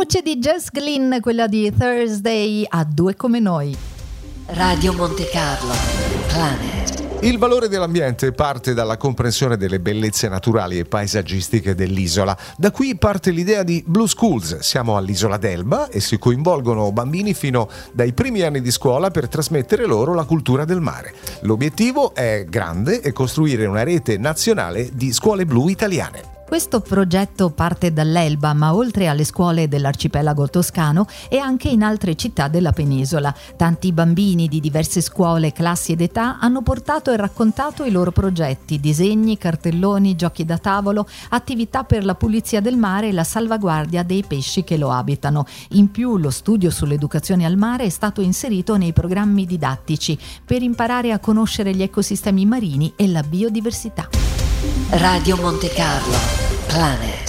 voce di Jess Glynn, quella di Thursday, a Due come noi. Radio Monte Carlo, Planet. Il valore dell'ambiente parte dalla comprensione delle bellezze naturali e paesaggistiche dell'isola. Da qui parte l'idea di Blue Schools. Siamo all'isola d'Elba e si coinvolgono bambini fino dai primi anni di scuola per trasmettere loro la cultura del mare. L'obiettivo è grande e costruire una rete nazionale di scuole blu italiane. Questo progetto parte dall'Elba, ma oltre alle scuole dell'arcipelago toscano e anche in altre città della penisola. Tanti bambini di diverse scuole, classi ed età hanno portato e raccontato i loro progetti, disegni, cartelloni, giochi da tavolo, attività per la pulizia del mare e la salvaguardia dei pesci che lo abitano. In più, lo studio sull'educazione al mare è stato inserito nei programmi didattici per imparare a conoscere gli ecosistemi marini e la biodiversità. Radio Monte Carlo, Planet.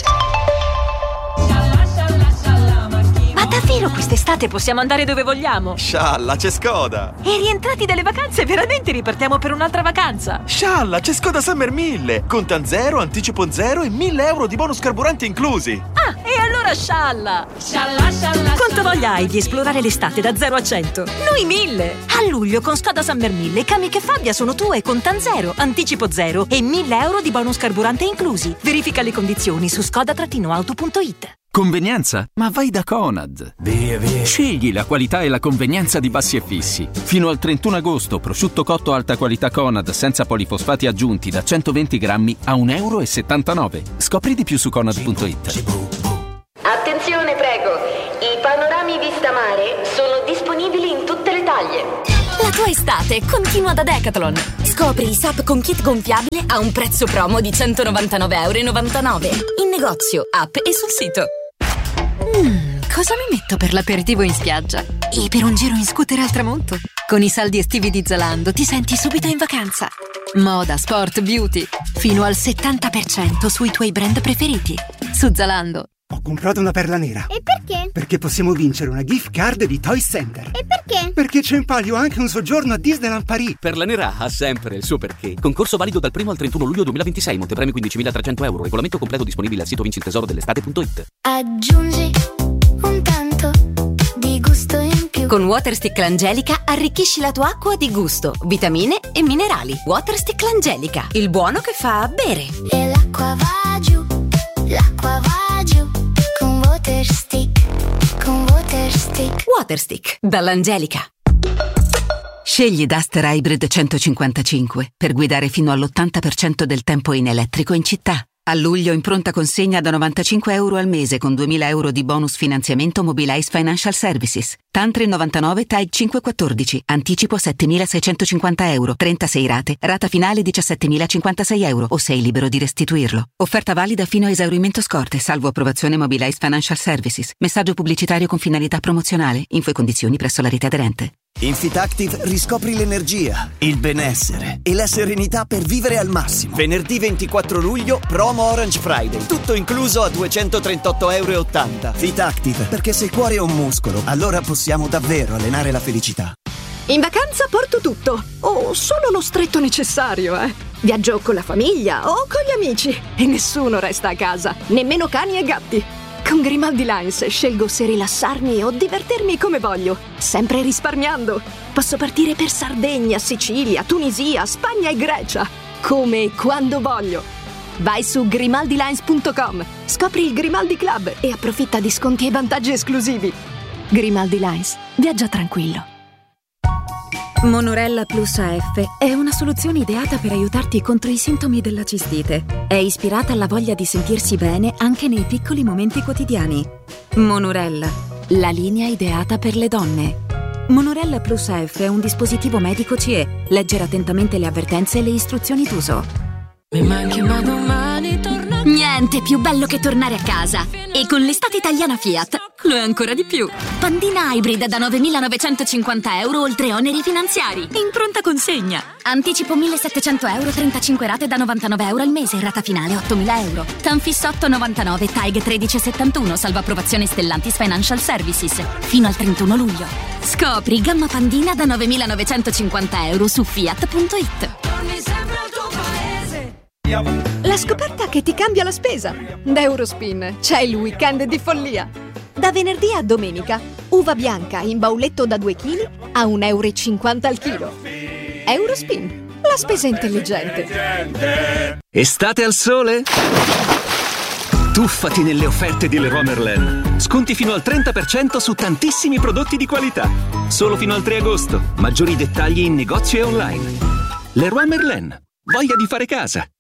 Ma davvero quest'estate possiamo andare dove vogliamo? Scialla, c'è Skoda! E rientrati dalle vacanze, veramente ripartiamo per un'altra vacanza? Scialla, c'è Skoda Summer 1000! Contan zero, anticipo zero e 1.000 euro di bonus carburanti inclusi! Ah, e allora scialla! Quanto voglia hai di esplorare l'estate da 0 a 100? Noi 1000! A luglio con Skoda Summer 1000 Kamiq e Fabia sono tue, contan zero, anticipo zero e 1.000 euro di bonus carburante inclusi. Verifica le condizioni su skoda-auto.it. Convenienza? Ma vai da Conad! Via. Scegli la qualità e la convenienza di Bassi e Fissi. Fino al 31 agosto, prosciutto cotto alta qualità Conad senza polifosfati aggiunti da 120 grammi a €1,79. Scopri di più su Conad.it. Attenzione, prego! I panorami vista mare sono disponibili in tutte le taglie. La tua estate continua da Decathlon. Scopri i SUP con kit gonfiabile a un prezzo promo di €199,99. In negozio, app e sul sito. Cosa mi metto per l'aperitivo in spiaggia? E per un giro in scooter al tramonto? Con i saldi estivi di Zalando ti senti subito in vacanza. Moda, sport, beauty. Fino al 70% sui tuoi brand preferiti. Su Zalando. Ho comprato una perla nera. E perché? Perché possiamo vincere una gift card di Toy Center. E perché? Perché c'è in palio anche un soggiorno a Disneyland Paris. Perla nera ha sempre il suo perché. Concorso valido dal 1 al 31 luglio 2026. Montepremi 15.300 euro. Regolamento completo disponibile al sito vinciltesoro-dell'estate.it. Aggiungi un tanto di gusto in più. Con Waterstick L'Angelica arricchisci la tua acqua di gusto, vitamine e minerali. Waterstick L'Angelica, il buono che fa bere. E l'acqua va giù, l'acqua va giù. Con Waterstick, con Waterstick. Waterstick, dall'Angelica. Scegli Duster Hybrid 155 per guidare fino all'80% del tempo in elettrico in città. A luglio in pronta consegna da €95 al mese con 2.000 euro di bonus finanziamento Mobilize Financial Services. Tantri 99 TAG 514. Anticipo €7.650. 36 rate. Rata finale €17.056 o sei libero di restituirlo. Offerta valida fino a esaurimento scorte, salvo approvazione Mobilize Financial Services. Messaggio pubblicitario con finalità promozionale. Info e condizioni presso la rete aderente. In FitActive riscopri l'energia, il benessere e la serenità per vivere al massimo. Venerdì 24 luglio, promo Orange Friday. Tutto incluso a €238,80. FitActive, perché se il cuore è un muscolo, allora possiamo davvero allenare la felicità. In vacanza porto tutto, o solo lo stretto necessario, Viaggio con la famiglia o con gli amici e nessuno resta a casa, nemmeno cani e gatti. Con Grimaldi Lines scelgo se rilassarmi o divertirmi come voglio, sempre risparmiando. Posso partire per Sardegna, Sicilia, Tunisia, Spagna e Grecia, come e quando voglio. Vai su grimaldilines.com, scopri il Grimaldi Club e approfitta di sconti e vantaggi esclusivi. Grimaldi Lines, viaggia tranquillo. Monorella Plus AF è una soluzione ideata per aiutarti contro i sintomi della cistite. È ispirata alla voglia di sentirsi bene anche nei piccoli momenti quotidiani. Monorella, la linea ideata per le donne. Monorella Plus AF è un dispositivo medico CE. Leggere attentamente le avvertenze e le istruzioni d'uso. Mi manchi ma domani torno. Niente più bello che tornare a casa. E con l'estate italiana Fiat lo è ancora di più. Pandina Hybrid da €9.950 oltre oneri finanziari. In pronta consegna. Anticipo €1.700, 35 rate da €99 al mese. Rata finale €8.000. Tanfis 8,99, TAG 1371, salvo approvazione Stellantis Financial Services. Fino al 31 luglio. Scopri gamma Pandina da €9.950 su Fiat.it. La scoperta che ti cambia la spesa. Da Eurospin c'è il weekend di follia. Da venerdì a domenica, uva bianca in bauletto da 2 kg a 1,50 € al chilo. Eurospin, la spesa intelligente. Estate al sole? Tuffati nelle offerte di Leroy Merlin. Sconti fino al 30% su tantissimi prodotti di qualità. Solo fino al 3 agosto. Maggiori dettagli in negozio e online. Leroy Merlin. Voglia di fare casa.